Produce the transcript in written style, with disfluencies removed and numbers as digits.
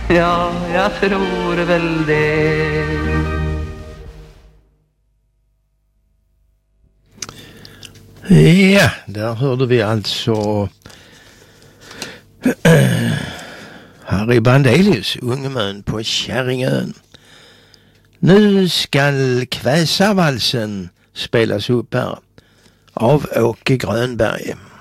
Ja, jag tror väl det. Ja, där hörde vi alltså Harry Bandelius, Ungemön på Kärringön. Nu skall Kväsarvalsen spelas upp här av Åke Grönberg.